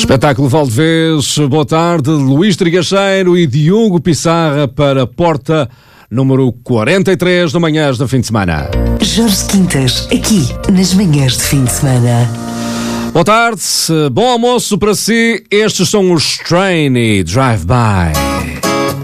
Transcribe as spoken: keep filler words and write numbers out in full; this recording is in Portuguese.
Espetáculo Valdevez, boa tarde, Luís Trigacheiro e Diogo Pissarra para a porta número quarenta e três do Manhãs de Fim de Semana. Jorge Quintas, aqui nas Manhãs de Fim de Semana. Boa tarde, bom almoço para si, estes são os Trainee Drive-By.